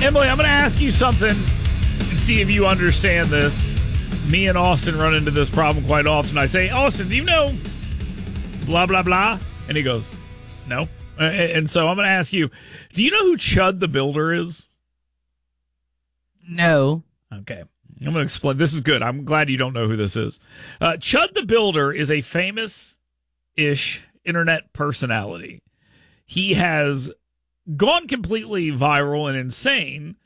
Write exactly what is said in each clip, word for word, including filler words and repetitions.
Emily, I'm going to ask you something and see if you understand this. Me and Austin run into this problem quite often. I say, Austin, do you know blah, blah, blah? And he goes, no. And so I'm going to ask you, do you know who Chud the Builder is? No. Okay. I'm going to explain. This is good. I'm glad you don't know who this is. Uh, Chud the Builder is a famous-ish internet personality. He has gone completely viral and insane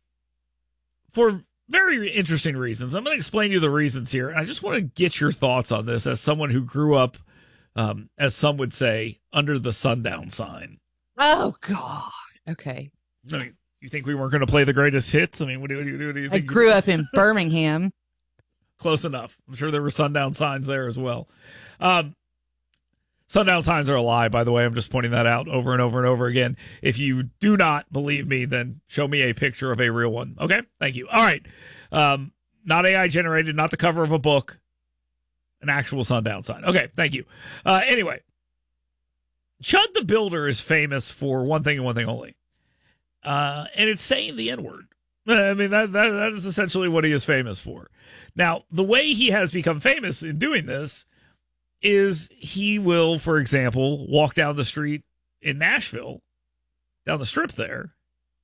for very interesting reasons. I'm going to explain to you the reasons here. And I just want to get your thoughts on this as someone who grew up, um, as some would say, under the sundown sign. Oh, God. Okay. I mean, you think we weren't going to play the greatest hits? I mean, what do, what do, what do you think? I grew up in Birmingham. Close enough. I'm sure there were sundown signs there as well. Um, sundown signs are a lie, by the way. I'm just pointing that out over and over and over again. If you do not believe me, then show me a picture of a real one. Okay? Thank you. All right. Um, not A I generated, not the cover of a book. An actual sundown sign. Okay, thank you. Uh, anyway, Chud the Builder is famous for one thing and one thing only. Uh, and it's saying the N-word. I mean, that, that that is essentially what he is famous for. Now, the way he has become famous in doing this is he will, for example, walk down the street in Nashville, down the strip there,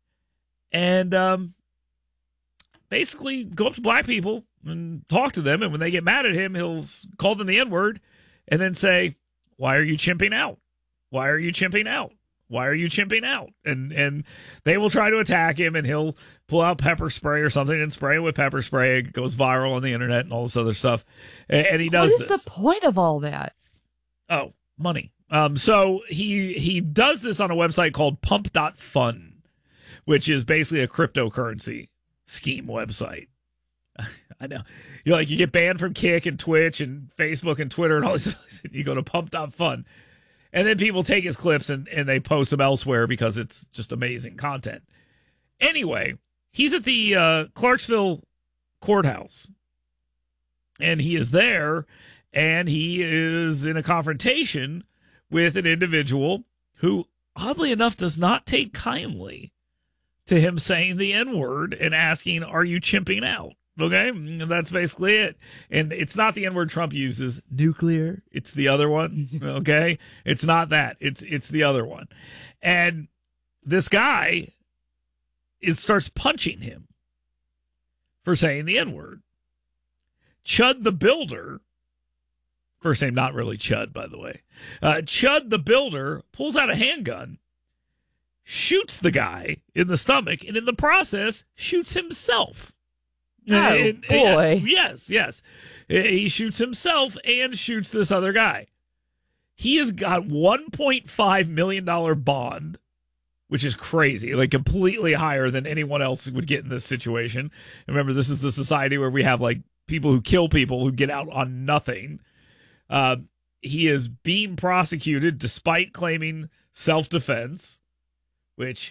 and um, basically go up to black people and talk to them. And when they get mad at him, he'll call them the N-word and then say, why are you chimping out? Why are you chimping out? Why are you chimping out? And and they will try to attack him, and he'll pull out pepper spray or something and spray it with pepper spray. It goes viral on the internet and all this other stuff. And, and he does What is this. the point of all that? Oh, money. Um, so he he does this on a website called pump dot fun, which is basically a cryptocurrency scheme website. I know. You like you get banned from Kick and Twitch and Facebook and Twitter and all this. You go to pump dot fun. And then people take his clips and, and they post them elsewhere because it's just amazing content. Anyway, he's at the uh, Clarksville courthouse. And he is there, and he is in a confrontation with an individual who, oddly enough, does not take kindly to him saying the N-word and asking, are you chimping out? Okay, and that's basically it. And it's not the N-word Trump uses, nuclear. It's the other one, okay? It's not that. It's it's the other one. And this guy is starts punching him for saying the N-word. Chud the Builder, first name not really Chud, by the way. Uh, Chud the Builder pulls out a handgun, shoots the guy in the stomach, and in the process, shoots himself. Oh, and, boy. And, yes, yes. He shoots himself and shoots this other guy. He has got one point five million dollars bond, which is crazy, like completely higher than anyone else would get in this situation. Remember, this is the society where we have like people who kill people who get out on nothing. Uh, he is being prosecuted despite claiming self-defense, which...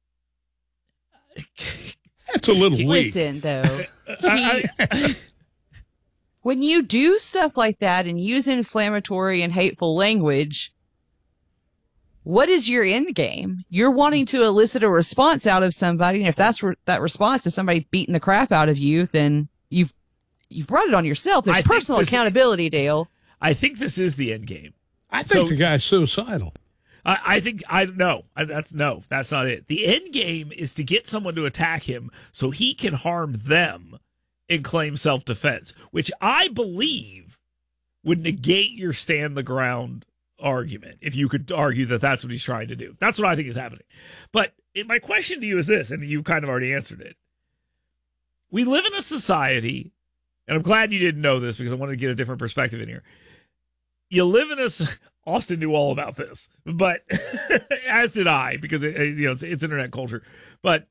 That's a little weak. Listen, though, he, when you do stuff like that and use inflammatory and hateful language, what is your end game? You're wanting to elicit a response out of somebody, and if that's re- that response is somebody beating the crap out of you, then you've you've brought it on yourself. There's I personal this, accountability, Dale. I think this is the end game. I think so, the guy's suicidal. I, I think I no. I, that's no. That's not it. The end game is to get someone to attack him so he can harm them and claim self-defense, which I believe would negate your stand the ground argument if you could argue that that's what he's trying to do. That's what I think is happening. But it, my question to you is this, and you kind of already answered it. We live in a society, and I'm glad you didn't know this because I wanted to get a different perspective in here. You live in a Austin knew all about this, but as did I, because it, you know it's, it's internet culture. But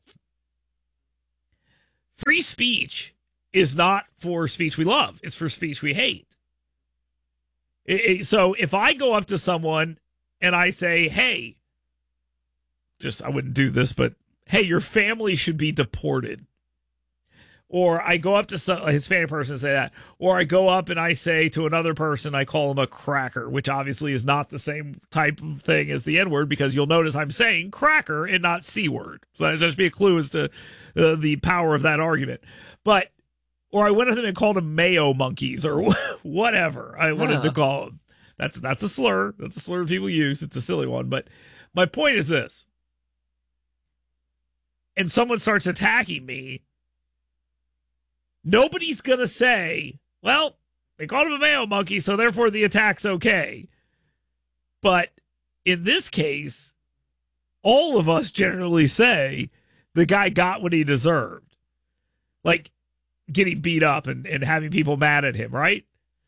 free speech is not for speech we love; it's for speech we hate. It, it, so if I go up to someone and I say, "Hey," just I wouldn't do this, but hey, your family should be deported. Or I go up to some, a Hispanic person and say that. Or I go up and I say to another person, I call him a cracker, which obviously is not the same type of thing as the N-word, because you'll notice I'm saying cracker and not C-word. So that'll just be a clue as to uh, the power of that argument. But, or I went to them and called them mayo monkeys or whatever I wanted uh. to call them. That's, that's a slur. That's a slur people use. It's a silly one. But my point is this. And someone starts attacking me, nobody's going to say, well, they called him a mayo monkey, so therefore the attack's okay. But in this case, all of us generally say the guy got what he deserved. Like getting beat up and, and having people mad at him, right?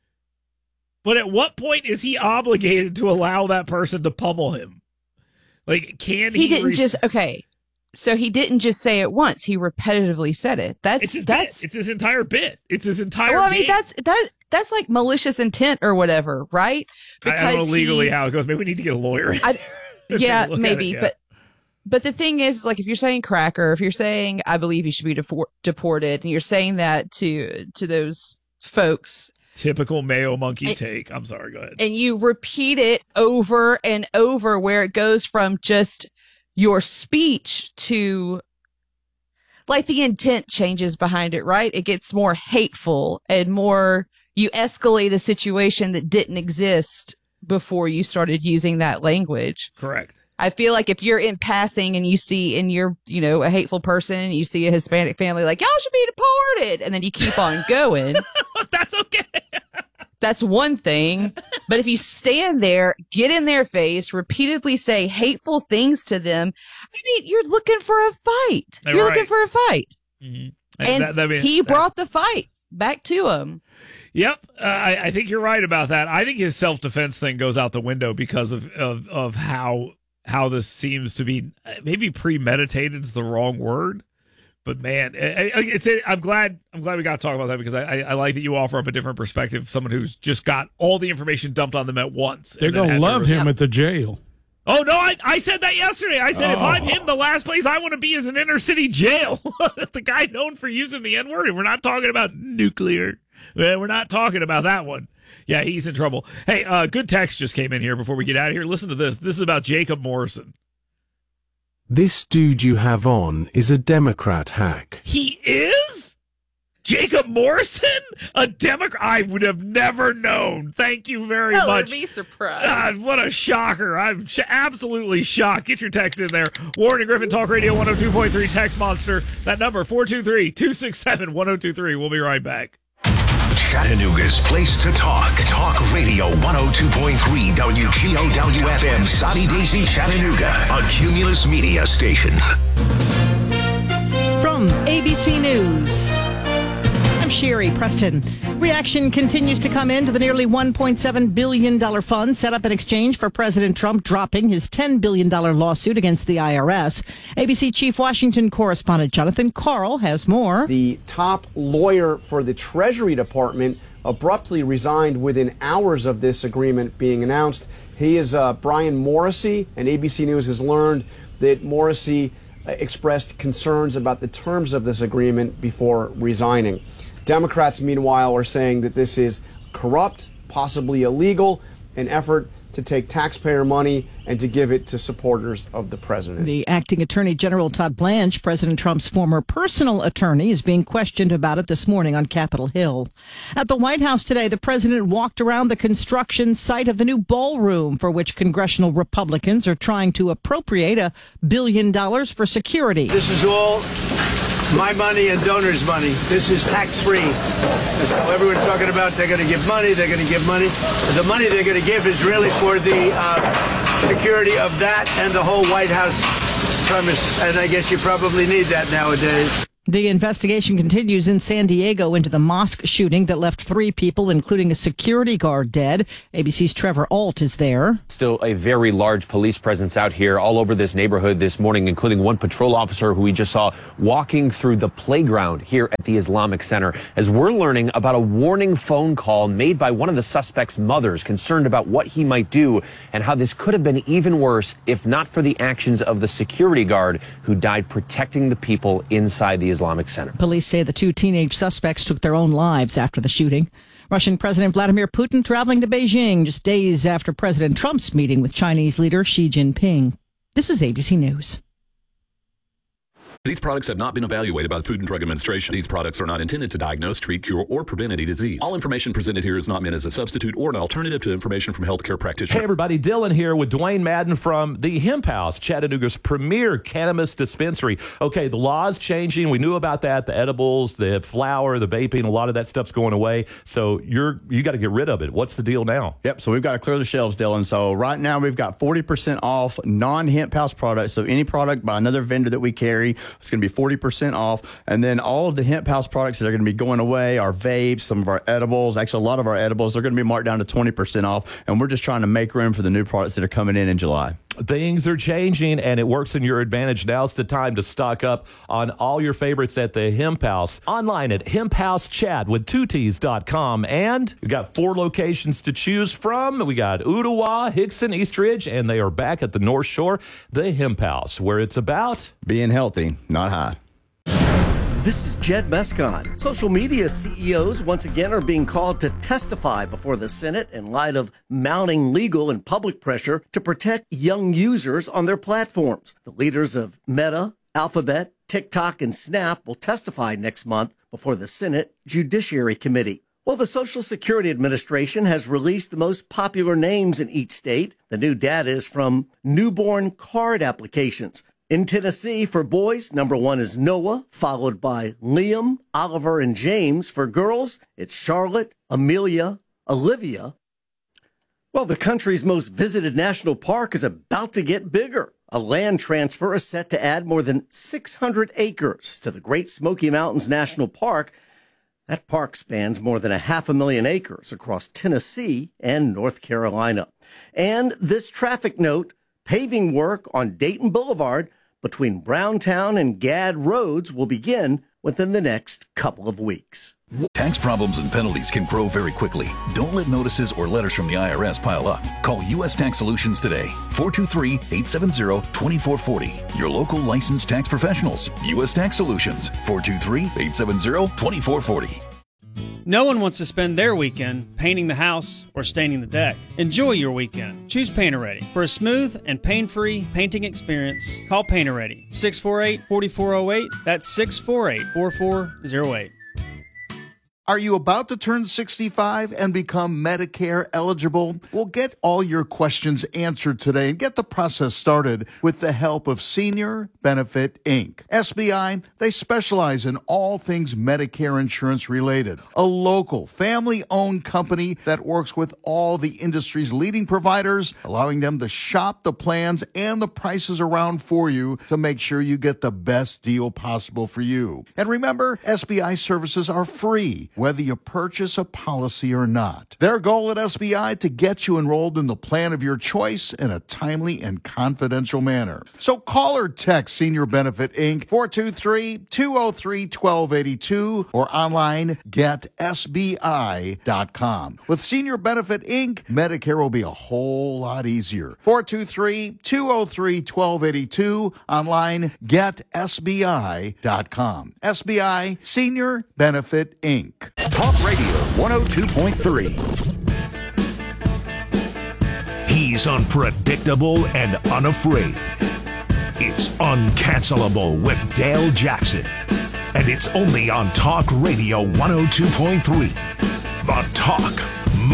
But at what point is he obligated to allow that person to pummel him? Like, can he... He didn't re- just... Okay. So he didn't just say it once. He repetitively said it. That's it's his that's bit. It's his entire bit. It's his entire. Well, I mean, game. that's that that's like malicious intent or whatever, right? Because I don't know legally he, how it goes. Maybe we need to get a lawyer. I, yeah, maybe. It, yeah. But but the thing is, like, if you're saying cracker, if you're saying I believe he should be defor- deported, and you're saying that to to those folks. Typical mayo monkey and, take. I'm sorry. Go ahead. And you repeat it over and over, where it goes from just your speech to. Like the intent changes behind it, right? It gets more hateful and more, you escalate a situation that didn't exist before you started using that language. Correct. I feel like if you're in passing and you see, and you're, you know, a hateful person, and you see a Hispanic family like, y'all should be deported, and then you keep on going. That's okay. That's one thing. But if you stand there, get in their face, repeatedly say hateful things to them, I mean, you're looking for a fight. You're you're right. looking for a fight. Mm-hmm. And that, that mean, he that, brought the fight back to him. Yep. Uh, I, I think you're right about that. I think his self-defense thing goes out the window because of, of, of how how this seems to be. Maybe premeditated is the wrong word. But man, it's. I'm glad. I'm glad we got to talk about that, because I, I like that you offer up a different perspective. Someone who's just got all the information dumped on them at once. They're gonna love him at the jail. Oh no! I, I said that yesterday. I said oh. if I'm him, the last place I want to be is an inner city jail. The guy known for using the N word, and we're not talking about nuclear. We're not talking about that one. Yeah, he's in trouble. Hey, uh, good text just came in here before we get out of here. Listen to this. This is about Jacob Morrison. This dude you have on is a Democrat hack. He is? Jacob Morrison? A Democrat? I would have never known. Thank you very Hell, much. I'd be surprised. God, what a shocker. I'm sh- absolutely shocked. Get your text in there. Warren and Griffin, Talk Radio one oh two point three, Text Monster. That number, four two three, two six seven, one oh two three. We'll be right back. Chattanooga's place to talk. Talk Radio one oh two point three W G O W F M, Soddy Daisy, Chattanooga, a Cumulus Media station. From A B C News, I'm Sherry Preston. Reaction continues to come in to the nearly one point seven billion dollars fund set up in exchange for President Trump dropping his ten billion dollars lawsuit against the I R S. A B C Chief Washington correspondent Jonathan Karl has more. The top lawyer for the Treasury Department abruptly resigned within hours of this agreement being announced. He is uh, Brian Morrissey, and A B C News has learned that Morrissey uh, expressed concerns about the terms of this agreement before resigning. Democrats, meanwhile, are saying that this is corrupt, possibly illegal, an effort to take taxpayer money and to give it to supporters of the president. The acting attorney general, Todd Blanche, President Trump's former personal attorney, is being questioned about it this morning on Capitol Hill. At the White House today, the president walked around the construction site of the new ballroom, for which congressional Republicans are trying to appropriate a billion dollars for security. This is all my money and donors' money. This is tax-free. That's how everyone's talking about. They're going to give money. They're going to give money. The money they're going to give is really for the uh, security of that and the whole White House premises. And I guess you probably need that nowadays. The investigation continues in San Diego into the mosque shooting that left three people, including a security guard, dead. A B C's Trevor Ault is there. Still a very large police presence out here all over this neighborhood this morning, including one patrol officer who we just saw walking through the playground here at the Islamic Center, as we're learning about a warning phone call made by one of the suspect's mothers concerned about what he might do and how this could have been even worse if not for the actions of the security guard who died protecting the people inside the Islamic Islamic Center. Police say the two teenage suspects took their own lives after the shooting. Russian President Vladimir Putin traveling to Beijing just days after President Trump's meeting with Chinese leader Xi Jinping. This is A B C News. These products have not been evaluated by the Food and Drug Administration. These products are not intended to diagnose, treat, cure, or prevent any disease. All information presented here is not meant as a substitute or an alternative to information from healthcare practitioners. Hey everybody, Dylan here with Dwayne Madden from the Hemp House, Chattanooga's premier cannabis dispensary. Okay, the law's changing. We knew about that. The edibles, the flower, the vaping, a lot of that stuff's going away. So you're you got to get rid of it. What's the deal now? Yep, so we've got to clear the shelves, Dylan. So right now we've got forty percent off non-Hemp House products. So any product by another vendor that we carry, it's going to be forty percent off. And then all of the Hemp House products that are going to be going away, our vapes, some of our edibles, actually a lot of our edibles, they're going to be marked down to twenty percent off. And we're just trying to make room for the new products that are coming in in July. Things are changing, and it works in your advantage. Now's the time to stock up on all your favorites at the Hemp House. Online at hemp house chat with two T's dot com. And we got four locations to choose from. We got Ottawa, Hickson, East Ridge, and they are back at the North Shore, the Hemp House, where it's about being healthy, not high. This is Jed Mescon. Social media C E Os once again are being called to testify before the Senate in light of mounting legal and public pressure to protect young users on their platforms. The leaders of Meta, Alphabet, TikTok, and Snap will testify next month before the Senate Judiciary Committee. Well, the Social Security Administration has released the most popular names in each state. The new data is from newborn card applications. In Tennessee, for boys, number one is Noah, followed by Liam, Oliver, and James. For girls, it's Charlotte, Amelia, Olivia. Well, the country's most visited national park is about to get bigger. A land transfer is set to add more than six hundred acres to the Great Smoky Mountains National Park. That park spans more than a half a million acres across Tennessee and North Carolina. And this traffic note, paving work on Dayton Boulevard between Browntown and Gadd Roads will begin within the next couple of weeks. Tax problems and penalties can grow very quickly. Don't let notices or letters from the I R S pile up. Call U S Tax Solutions today, four two three, eight seven zero, two four four zero. Your local licensed tax professionals. U S Tax Solutions, four two three, eight seven zero, two four four zero. No one wants to spend their weekend painting the house or staining the deck. Enjoy your weekend. Choose Painter-Ready. For a smooth and pain-free painting experience, call Painter-Ready. six four eight, four four zero eight. That's six four eight, four four zero eight. Are you about to turn sixty-five and become Medicare eligible? Well, get all your questions answered today and get the process started with the help of Senior Benefit Incorporated. S B I, they specialize in all things Medicare insurance related. A local, family-owned company that works with all the industry's leading providers, allowing them to shop the plans and the prices around for you to make sure you get the best deal possible for you. And remember, S B I services are free, whether you purchase a policy or not. Their goal at S B I to get you enrolled in the plan of your choice in a timely and confidential manner. So call or text Senior Benefit Incorporated, four two three, two oh three, one two eight two, or online get S B I dot com. With Senior Benefit Incorporated, Medicare will be a whole lot easier. four two three, two oh three, one two eight two, online get S B I dot com. S B I, Senior Benefit Incorporated. Talk Radio one oh two point three. He's unpredictable and unafraid. It's Uncancelable with Dale Jackson. And it's only on Talk Radio one oh two point three. The Talk